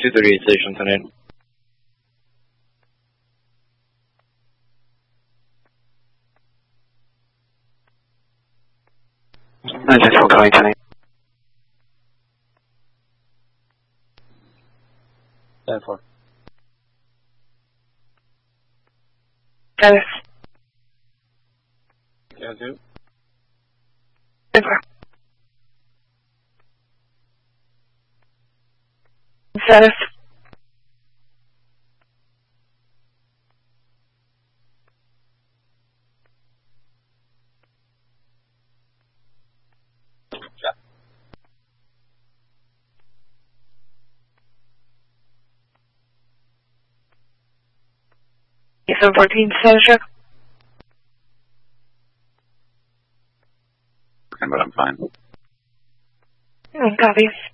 238 station tonight. Just 420. 10-4. Dennis. Yeah, 2. 10-4. Dennis. Yeah. 714, status check. Okay, but I'm fine. Copy.